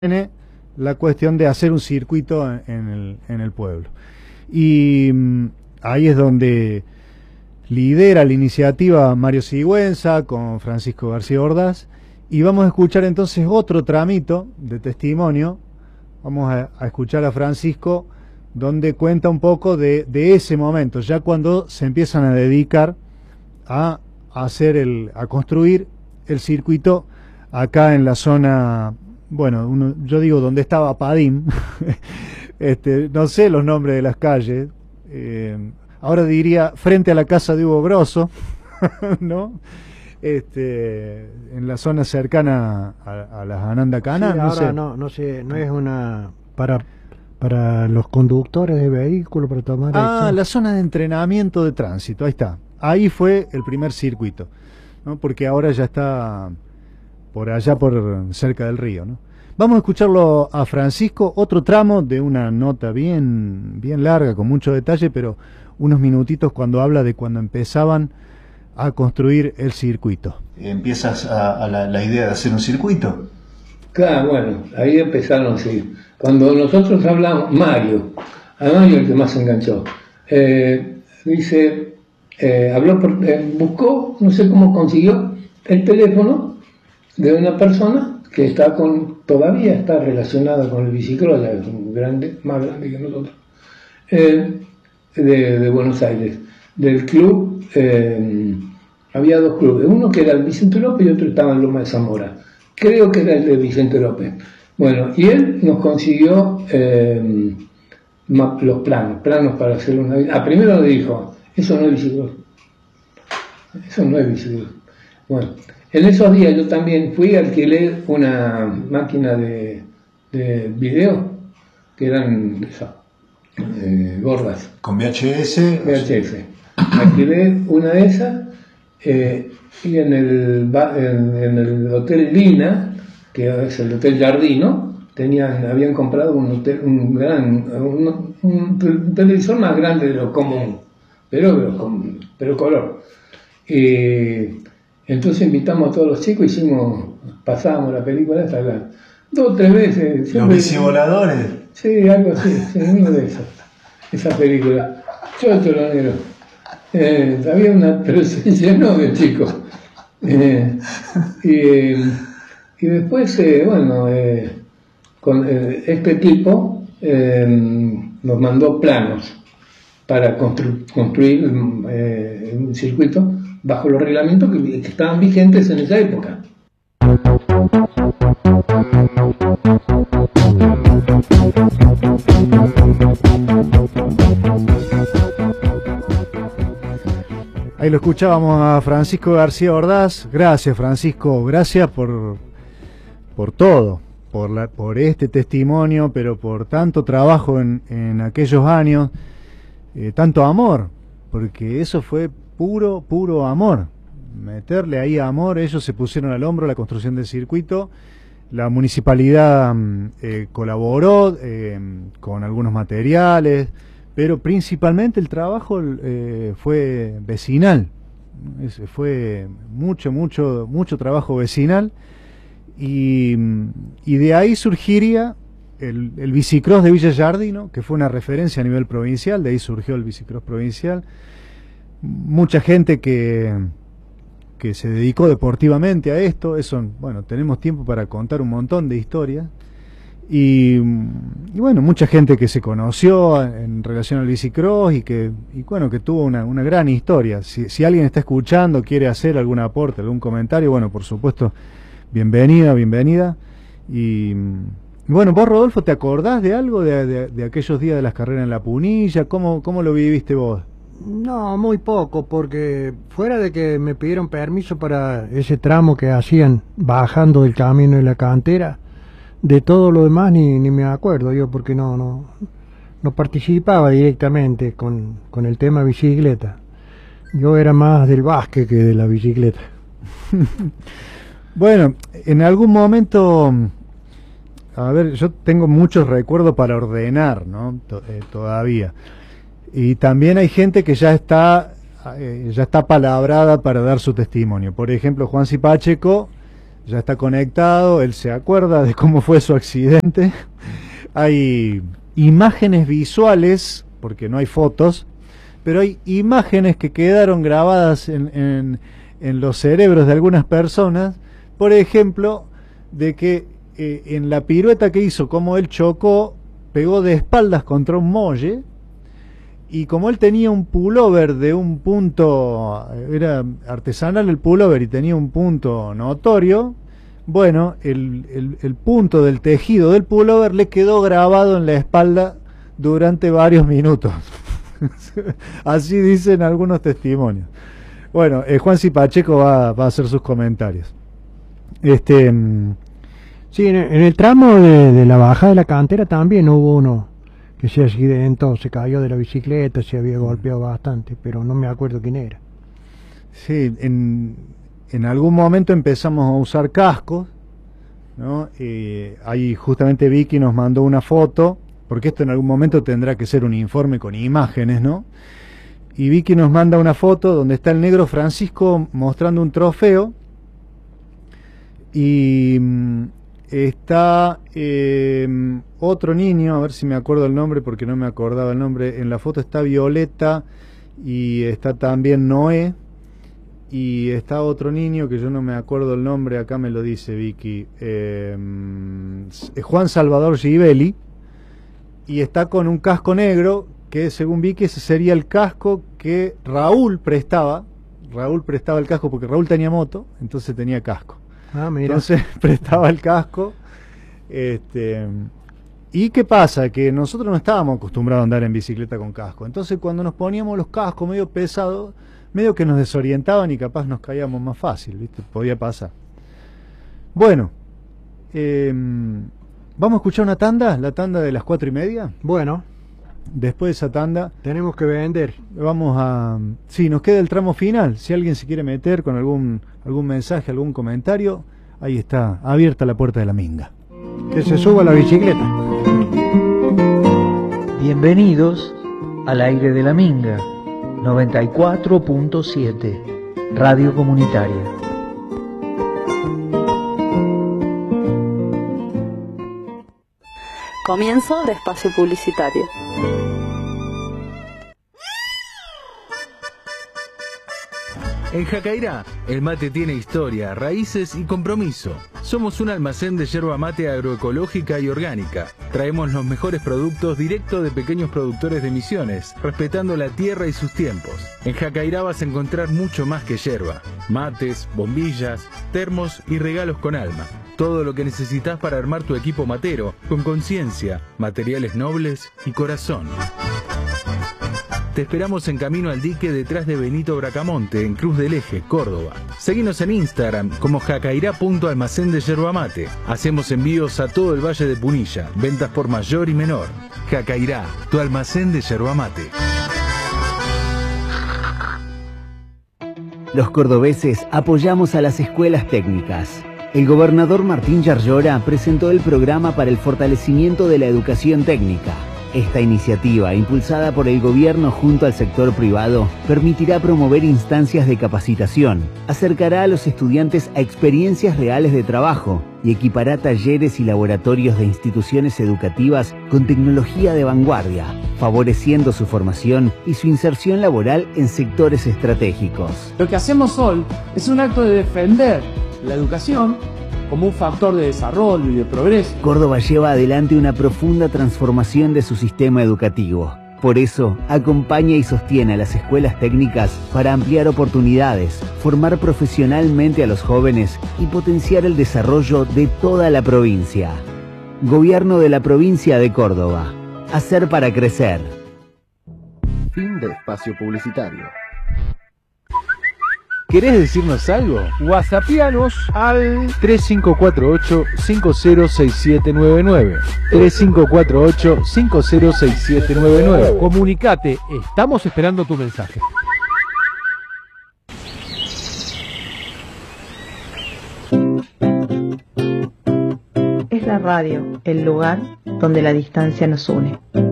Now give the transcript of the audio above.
tiene la cuestión de hacer un circuito en el pueblo. Y ahí es donde lidera la iniciativa Mario Sigüenza con Francisco García Ordaz, y vamos a escuchar entonces otro tramito de testimonio. Vamos a escuchar a Francisco, donde cuenta un poco de ese momento, ya cuando se empiezan a dedicar a a construir el circuito acá en la zona. Bueno, yo digo donde estaba Padim, no sé los nombres de las calles, ahora diría frente a la casa de Hugo Grosso, ¿no? En la zona cercana a las Ananda Canal, Sí, no ahora sé. no sé, no es una para los conductores de vehículos para tomar La zona de entrenamiento de tránsito, ahí está. Ahí fue el primer circuito, ¿no? Porque ahora ya está por allá, por cerca del río, ¿no? Vamos a escucharlo a Francisco, otro tramo de una nota bien larga, con mucho detalle, pero unos minutitos cuando habla de cuando empezaban a construir el circuito. Empiezas a la idea de hacer un circuito. Claro, bueno, ahí empezaron, sí. Cuando nosotros hablamos, Mario el que más se enganchó, dice, buscó, no sé cómo consiguió el teléfono de una persona que todavía está relacionada con el bicicross, más grande que nosotros, de Buenos Aires, del club. Había dos clubes, uno que era el Vicente López y otro estaba en Loma de Zamora. Creo que era el de Vicente López. Bueno, y él nos consiguió los planos para hacer una. Primero le dijo, eso no es bicicross. Eso no es bicicross. Bueno, en esos días yo también fui y alquilé una máquina de video, que eran esas gordas. Con VHS. VHS. Alquilé una de esas. Y en el Hotel Lina, que es el Hotel Jardino, habían comprado un televisor más grande de lo común, pero color. Y entonces invitamos a todos los chicos, pasábamos la película hasta 2 o 3 veces. Los bicivoladores. Sí, algo así, uno de esos. Esa película. Chocho lo negro. Había pero se llenó de chicos. Y después, con este tipo nos mandó planos para construir un circuito bajo los reglamentos que estaban vigentes en esa época. Ahí lo escuchábamos a Francisco García Ordaz. Gracias, Francisco, gracias por todo, por este testimonio, pero por tanto trabajo en aquellos años, tanto amor, porque eso fue puro amor, meterle ahí amor. Ellos se pusieron al hombro la construcción del circuito, la municipalidad colaboró con algunos materiales, pero principalmente el trabajo fue vecinal. Fue mucho trabajo vecinal, y de ahí surgiría el bicicross de Villa Jardino, que fue una referencia a nivel provincial. De ahí surgió el bicicross provincial. Mucha gente que se dedicó deportivamente a esto. Bueno, tenemos tiempo para contar un montón de historias. Y bueno, mucha gente que se conoció en relación al bicicross y que tuvo una gran historia. Si alguien está escuchando, quiere hacer algún aporte, algún comentario, bueno, por supuesto, bienvenida. Y bueno, vos, Rodolfo, ¿te acordás de algo de aquellos días de las carreras en la Punilla? ¿Cómo lo viviste vos? No, muy poco, porque fuera de que me pidieron permiso para ese tramo que hacían bajando del camino de la cantera, de todo lo demás ni me acuerdo yo, porque no participaba directamente con el tema bicicleta. Yo era más del básquet que de la bicicleta. Bueno, en algún momento, a ver, yo tengo muchos recuerdos para ordenar, ¿no? Todavía. Y también hay gente que ya está palabrada para dar su testimonio. Por ejemplo, Juan Pacheco ya está conectado, él se acuerda de cómo fue su accidente. Hay imágenes visuales, porque no hay fotos, pero hay imágenes que quedaron grabadas en los cerebros de algunas personas, por ejemplo, de que en la pirueta que hizo, como él chocó, pegó de espaldas contra un muelle, y como él tenía un pullover de un punto, era artesanal el pullover y tenía un punto notorio, bueno, el punto del tejido del pullover le quedó grabado en la espalda durante varios minutos. Así dicen algunos testimonios. Bueno, Juansi Pacheco va a hacer sus comentarios. Sí, en el tramo de la bajada de la cantera también hubo uno que se accidentó, se cayó de la bicicleta, se había golpeado bastante, pero no me acuerdo quién era. Sí, en algún momento empezamos a usar cascos, ¿no? Ahí justamente Vicky nos mandó una foto, porque esto en algún momento tendrá que ser un informe con imágenes, ¿no? Y Vicky nos manda una foto donde está el negro Francisco mostrando un trofeo, y está otro niño, a ver si me acuerdo el nombre, porque no me acordaba el nombre. En la foto está Violeta y está también Noé, y está otro niño que yo no me acuerdo el nombre, acá me lo dice Vicky, Juan Salvador Givelli, y está con un casco negro que según Vicky ese sería el casco que Raúl prestaba el casco porque Raúl tenía moto, entonces tenía casco. Ah, mira. Entonces prestaba el casco. ¿Y qué pasa? Que nosotros no estábamos acostumbrados a andar en bicicleta con casco. Entonces cuando nos poníamos los cascos medio pesados, medio que nos desorientaban y capaz nos caíamos más fácil, ¿viste? Podía pasar. Bueno, vamos a escuchar una tanda, la tanda de las 4:30. Bueno, Después de esa tanda tenemos que vender. vamos a... Sí, nos queda el tramo final. Si alguien se quiere meter con algún mensaje, algún comentario, ahí está, abierta la puerta de la minga. Que se suba a la bicicleta. Bienvenidos al aire de la minga, 94.7, Radio Comunitaria. Comienzo de espacio publicitario. En Jacairá, el mate tiene historia, raíces y compromiso. Somos un almacén de yerba mate agroecológica y orgánica. Traemos los mejores productos directo de pequeños productores de Misiones, respetando la tierra y sus tiempos. En Jacairá vas a encontrar mucho más que yerba. Mates, bombillas, termos y regalos con alma. Todo lo que necesitas para armar tu equipo matero, con conciencia, materiales nobles y corazón. Te esperamos en Camino al Dique, detrás de Benito Bracamonte, en Cruz del Eje, Córdoba. Seguinos en Instagram como jacairá.almacén de yerba mate. Hacemos envíos a todo el Valle de Punilla, ventas por mayor y menor. Jacairá, tu almacén de yerba mate. Los cordobeses apoyamos a las escuelas técnicas. El gobernador Martín Yarlora presentó el programa para el fortalecimiento de la educación técnica. Esta iniciativa, impulsada por el gobierno junto al sector privado, permitirá promover instancias de capacitación, acercará a los estudiantes a experiencias reales de trabajo y equipará talleres y laboratorios de instituciones educativas con tecnología de vanguardia, favoreciendo su formación y su inserción laboral en sectores estratégicos. Lo que hacemos hoy es un acto de defender la educación como un factor de desarrollo y de progreso. Córdoba lleva adelante una profunda transformación de su sistema educativo. Por eso, acompaña y sostiene a las escuelas técnicas para ampliar oportunidades, formar profesionalmente a los jóvenes y potenciar el desarrollo de toda la provincia. Gobierno de la provincia de Córdoba. Hacer para crecer. Fin de espacio publicitario. ¿Querés decirnos algo? WhatsAppianos al 3548-506799. 3548-506799. Comunicate, estamos esperando tu mensaje. Es la radio, el lugar donde la distancia nos une.